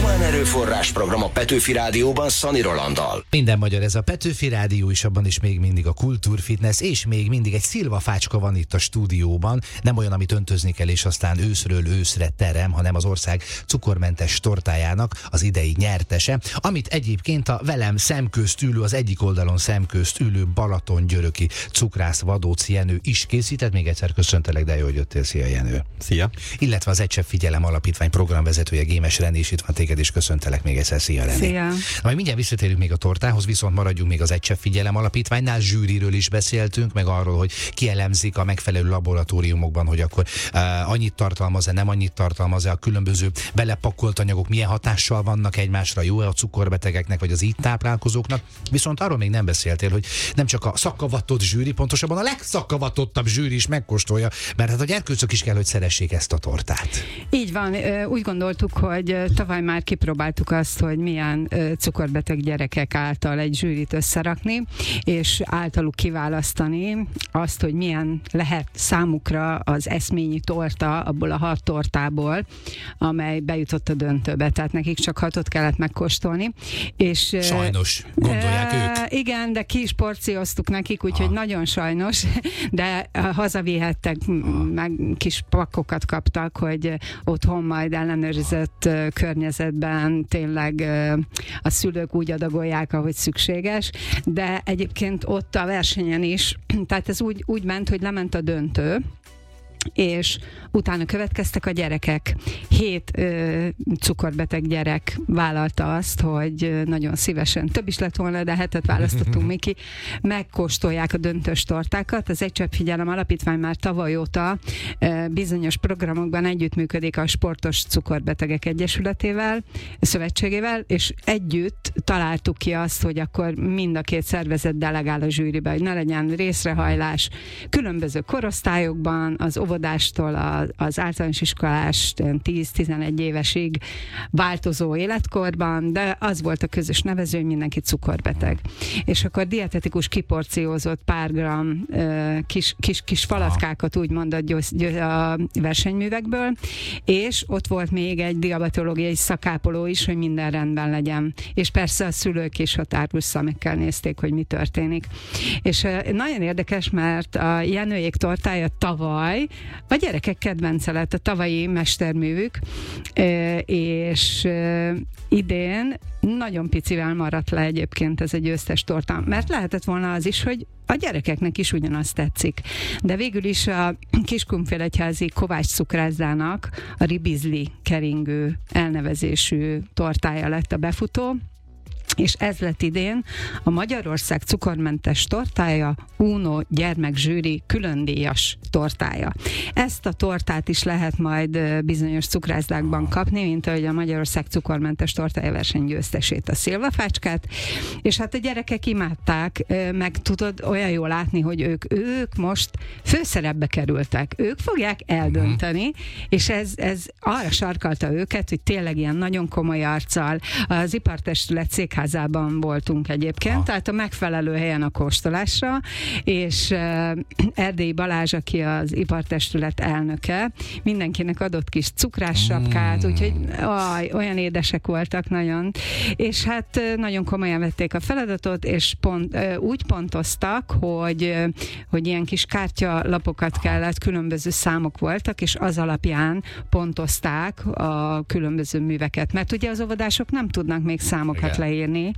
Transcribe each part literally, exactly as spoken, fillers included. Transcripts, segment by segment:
Humán Erőforrás program a Petőfi Rádióban Szani Rolanddal. Minden magyar, ez a Petőfi Rádió is, abban is még mindig a kultúrfitness, és még mindig egy szilvafácska van itt a stúdióban. Nem olyan, amit öntözni kell, és aztán őszről őszre terem, hanem az ország cukormentes tortájának az idei nyertese, amit egyébként a velem szemközt ülő, az egyik oldalon szemközt ülő Balatongyöröki cukrász Vadóc Jenő is készített. Még egyszer köszöntelek, de jó, hogy jöttél. Szia, Jenő. Szia. Illetve az Egy Csepp Figyelem Alapítvány programvezetője, Gémes René is itt van, téged is köszöntelek még egyszer. Szia, René. Szia. Majd mindjárt visszatérünk még a tortához, viszont maradjunk még az Egy Csepp Figyelem Alapítványnál. Zsűriről is beszéltünk, meg arról, hogy kielemzik a megfelelő laboratóriumokban, hogy akkor uh, annyit tartalmaz-e, nem annyit tartalmaz-e, a különböző belepakolt anyagok milyen hatással vannak egymásra, jó-e a cukorbetegeknek, vagy az így táplálkozóknak. Viszont arról még nem beszéltél, hogy nem csak a szakavatott zsűri, pontosabban a legszakavatottabb zsűri is megkóstolja, mert hát a gyerkőcök is kell, hogy szeressék ezt a tortát. Így van, úgy gondoltuk, hogy tavaly már kipróbáltuk azt, hogy milyen cukorbeteg gyerekek által egy zsűrit összerakni, és általuk kiválasztani azt, hogy milyen lehet számukra az eszményi torta abból a hat tortából, amely bejutott a döntőbe. Tehát nekik csak hatot kellett megkóstolni. És, sajnos, gondolják e, ők. Igen, de ki is porcióztuk nekik, úgyhogy nagyon sajnos, de hazavihettek, meg kis pakokat kaptak, hogy otthon majd ellenőrzött környezetben tényleg a szülők úgy adagolják, ahogy szükséges, de egyébként ott a versenyen is, tehát ez úgy, úgy ment, hogy lement a döntő, és utána következtek a gyerekek. Hét ö, cukorbeteg gyerek vállalta azt, hogy nagyon szívesen, több is lett volna, de hetet választottunk mi ki, megkóstolják a döntős tortákat. Az Egy Csepp Figyelem Alapítvány már tavaly óta ö, bizonyos programokban együttműködik a Sportos Cukorbetegek Egyesületével, szövetségével, és együtt találtuk ki azt, hogy akkor mind a két szervezet delegál a zsűribe, hogy ne legyen részrehajlás különböző korosztályokban, az óvodástól az általános iskolás tíz-tizenegy évesig változó életkorban, de az volt a közös nevező, hogy mindenki cukorbeteg. És akkor dietetikus kiporciózott pár gram kis, kis, kis falatkákat úgymond a, győz, a versenyművekből, és ott volt még egy diabetológiai szakápoló is, hogy minden rendben legyen. És persze a szülők is ott árgus szemekkel nézték, hogy mi történik. És nagyon érdekes, mert a Jenőjék tortája tavaly a gyerekek kedvence lett, a tavalyi mesterművük, és idén nagyon picivel maradt le egyébként ez egy győztes torta, mert lehetett volna az is, hogy a gyerekeknek is ugyanazt tetszik. De végül is a Kiskunfélegyházi Kovács cukrászdának a ribizli keringő elnevezésű tortája lett a befutó, és ez lett idén a Magyarország cukormentes tortája Uno gyermekzsűri különdíjas tortája. Ezt a tortát is lehet majd bizonyos cukrászdákban kapni, mint ahogy a Magyarország cukormentes tortája verseny győztesét, a szilvafácskát, és hát a gyerekek imádták, meg tudod olyan jól látni, hogy ők, ők most főszerepbe kerültek. Ők fogják eldönteni, és ez, ez arra sarkalta őket, hogy tényleg ilyen nagyon komoly arccal az ipartestület székházában voltunk egyébként, ah. tehát a megfelelő helyen a kóstolásra, és uh, Erdélyi Balázs, aki az ipartestület elnöke, mindenkinek adott kis cukrássapkát, mm. úgyhogy aj, olyan édesek voltak nagyon, és hát uh, nagyon komolyan vették a feladatot, és pont, uh, úgy pontoztak, hogy, uh, hogy ilyen kis kártyalapokat kellett, különböző számok voltak, és az alapján pontozták a különböző műveket, mert ugye az óvodások nem tudnak még számokat Igen. leírni,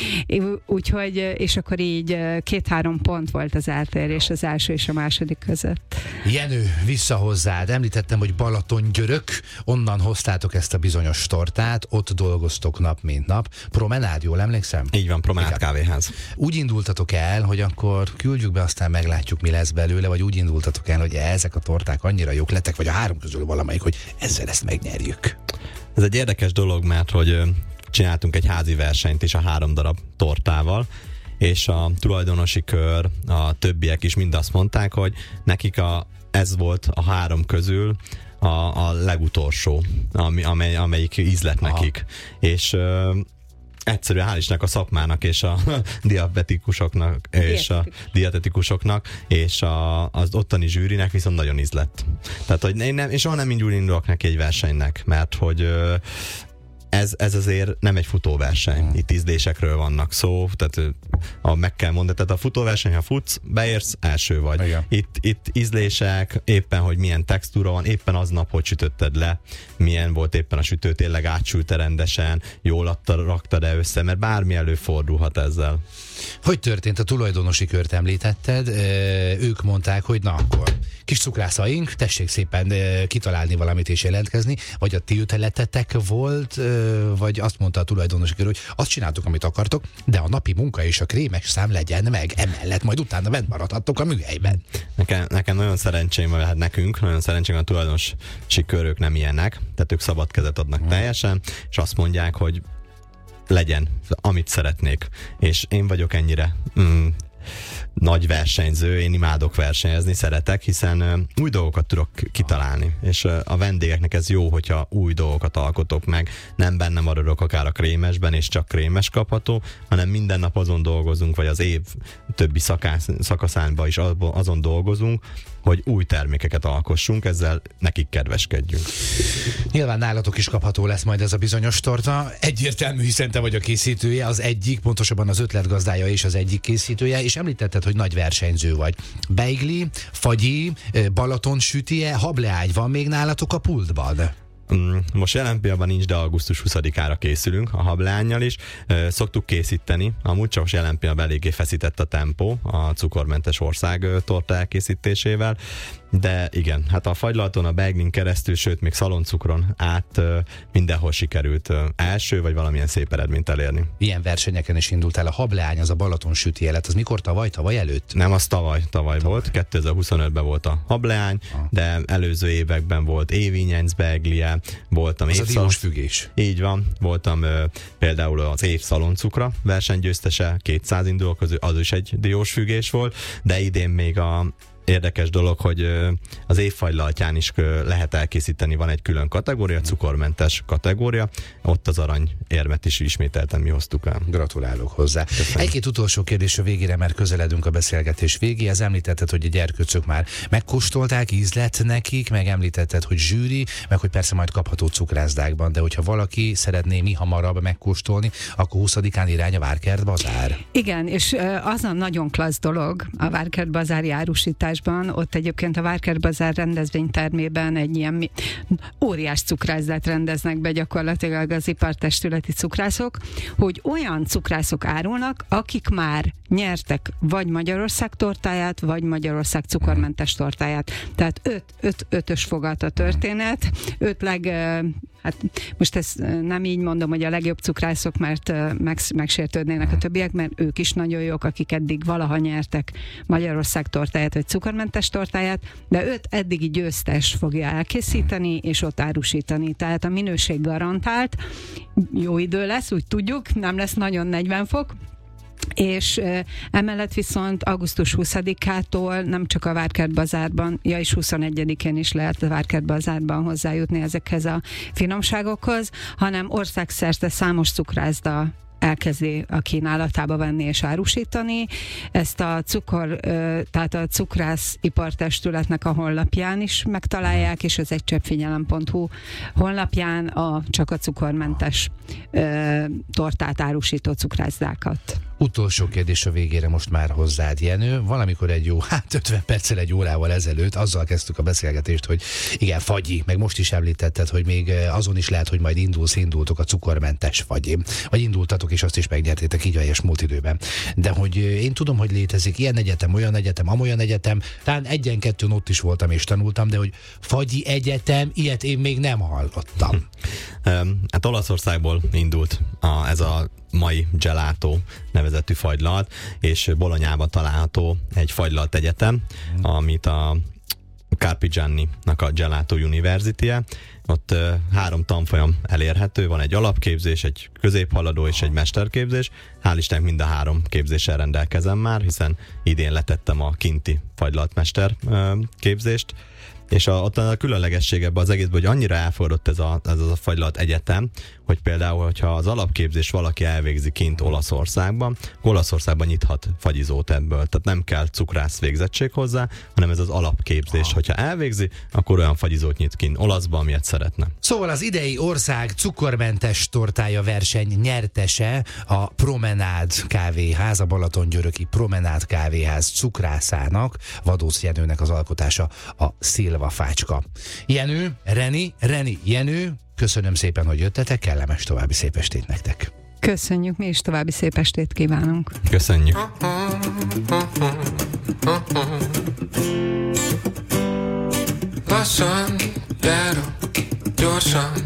úgyhogy, és akkor így két-három pont volt az eltérés az első és a második között. Jenő, vissza hozzád. Említettem, hogy Balatongyörök, onnan hoztátok ezt a bizonyos tortát, ott dolgoztok nap mint nap. Promenád, jól emlékszem? Így van, Promenád kávéház. Úgy indultatok el, hogy akkor küldjük be, aztán meglátjuk, mi lesz belőle, vagy úgy indultatok el, hogy ezek a torták annyira jók lettek, vagy a három közül valamelyik, hogy ezzel ezt megnyerjük. Ez egy érdekes dolog, mert hogy csináltunk egy házi versenyt is a három darab tortával, és a tulajdonosi kör, a többiek is mind azt mondták, hogy nekik a, ez volt a három közül a, a legutolsó, ami, amely, amelyik ízlet nekik. És ö, egyszerűen hál' Istennek a szakmának és a diabetikusoknak és a dietetikusoknak és a, az ottani zsűrinek viszont nagyon ízlett. Tehát, hogy én, nem, én soha nem indul indulok neki egy versenynek, mert hogy ö, ez, ez azért nem egy futóverseny. Itt ízlésekről vannak szó, tehát a, meg kell mondani, tehát a futóverseny, ha futsz, beérsz, első vagy. Itt, itt ízlések, éppen, hogy milyen textúra van, éppen aznap, hogy sütötted le, milyen volt éppen a sütő, tényleg átsülte rendesen, jól adta, raktad-e össze, mert bármi előfordulhat ezzel. Hogy történt? A tulajdonosi kört említetted, ők mondták, hogy na akkor kis cukrászaink, tessék szépen kitalálni valamit és jelentkezni, vagy a ti ötletetek volt, vagy azt mondta a tulajdonosi kör, hogy azt csináltok, amit akartok, de a napi munka és a krémes szám legyen meg emellett, majd utána bent maradhattok a műhelyben. Nekem, nekem nagyon szerencsém, vagy hát nekünk, nagyon szerencsém, a tulajdonosi körök nem ilyenek, tehát ők szabad kezet adnak hmm. teljesen, és azt mondják, hogy legyen, amit szeretnék. És én vagyok ennyire mm, nagy versenyző, én imádok versenyezni, szeretek, hiszen uh, új dolgokat tudok kitalálni, és uh, a vendégeknek ez jó, hogyha új dolgokat alkotok meg, nem benne maradok akár a krémesben, és csak krémes kapható, hanem minden nap azon dolgozunk, vagy az év többi szakász, szakaszánban is azon dolgozunk, hogy új termékeket alkossunk, ezzel nekik kedveskedjünk. Nyilván nálatok is kapható lesz majd ez a bizonyos torta. Egyértelmű, hiszen te vagy a készítője, az egyik, pontosabban az ötletgazdája és az egyik készítője, és említetted, hogy nagy versenyző vagy. Beigli, fagyi, Balaton sütie, hableágy van még nálatok a pultban? Most jelen pillanatban nincs, de augusztus huszadikára készülünk a hableánnyal is. Szoktuk készíteni, amúgy csak jelen pillanatban eléggé feszített a tempó a cukormentes ország torta elkészítésével, de igen, hát a fagylalton, a beiglin keresztül, sőt még szaloncukron át mindenhol sikerült első vagy valamilyen szép eredményt elérni. Ilyen versenyeken is indult el a hableány, az a Balaton süti élet, az mikor tavaly, tavaly előtt? Nem, az tavaly, tavaly, tavaly. volt, kétezer-huszonötben volt a hableány, ah. de előző években volt évinyenc beiglie, voltam az évszalon... a diósfüggés. Így van, voltam ö, például az év szaloncukra versenygyőztese, kétszáz indulók közül, az is egy diósfüggés volt, de idén még a érdekes dolog, hogy az évfagylaltján is lehet elkészíteni, van egy külön kategória, cukormentes kategória, ott az arany érmet is ismételten mi hoztuk el. Gratulálok hozzá. Egy-két utolsó kérdés a végére, mert közeledünk a beszélgetés végéhez. Említetted, hogy a gyerkőcök már megkóstolták, íz lett nekik, meg említetted, hogy zsűri, meg hogy persze majd kapható cukrászdákban, de hogyha valaki szeretné mi hamarabb megkóstolni, akkor huszadikán irány a Várkert bazár. Igen, és az a nagyon klassz dolog a Várkert bazári árusítás, ott egyébként a Várkert bazár rendezvénytermében egy ilyen óriás cukrászdát rendeznek be gyakorlatilag az ipartestületi cukrászok, hogy olyan cukrászok árulnak, akik már nyertek vagy Magyarország tortáját, vagy Magyarország cukormentes tortáját. Tehát öt, öt, ötös fogat a történet, öt leg, hát most ezt nem így mondom, hogy a legjobb cukrászok, mert meg, megsértődnének a többiek, mert ők is nagyon jók, akik eddig valaha nyertek Magyarország tortáját, vagy cukormentes tortáját, de öt eddigi győztes fogja elkészíteni, és ott árusítani. Tehát a minőség garantált, jó idő lesz, úgy tudjuk, nem lesz nagyon negyven fok, és emellett viszont augusztus huszadikától nem csak a Várkert bazárban, ja és huszonegyedikén is lehet a Várkert bazárban hozzájutni ezekhez a finomságokhoz, hanem országszerte számos cukrászda elkezdi a kínálatába venni és árusítani. Ezt a cukor, tehát a cukrászipartestületnek a honlapján is megtalálják, és az egycseppfigyelem pont hu honlapján a, csak a cukormentes ö, tortát árusító cukrászdákat. Utolsó kérdés a végére most már hozzád, Jenő. Valamikor egy jó, hát ötven perccel, egy órával ezelőtt azzal kezdtük a beszélgetést, hogy igen, fagyi, meg most is említetted, hogy még azon is lehet, hogy majd indulsz, indultok a cukormentes fagyi. Vagy indultatok, és azt is megnyertétek így a helyes múlt időben. De hogy én tudom, hogy létezik ilyen egyetem, olyan egyetem, amolyan egyetem, talán egyen-kettőn ott is voltam és tanultam, de hogy fagyi egyetem, ilyet én még nem hallottam. Hát Olaszországból indult a, ez a mai gelato nevezetű fagylalt, és Bolonyában található egy fagylalt egyetem, amit a Carpigiani-nak a Gelato University-je. Ott uh, három tanfolyam elérhető, van egy alapképzés, egy középhaladó és egy mesterképzés. Hál' Istennek mind a három képzéssel rendelkezem már, hiszen idén letettem a kinti fagylaltmester uh, képzést, És a, ott a különlegesség ebben az egészben, hogy annyira elfogadott ez a, ez a fagylalt egyetem, hogy például, hogyha az alapképzés valaki elvégzi kint Olaszországban, Olaszországban nyithat fagyizót ebből. Tehát nem kell cukrász végzettség hozzá, hanem ez az alapképzés. Hogyha elvégzi, akkor olyan fagyizót nyit kint Olaszban, amilyet szeretne. Szóval az idei ország cukormentes tortája verseny nyertese a Promenád kávéház, a Balatongyöröki Promenád kávéház cukrászának, Vadósz Jenőnek az alkotása a Szilva fácska. Jenő, Reni, Reni, Jenő, köszönöm szépen, hogy jöttetek, kellemes további szép estét nektek. Köszönjük, mi is további szép estét kívánunk. Köszönjük. Lassan járok, gyorsan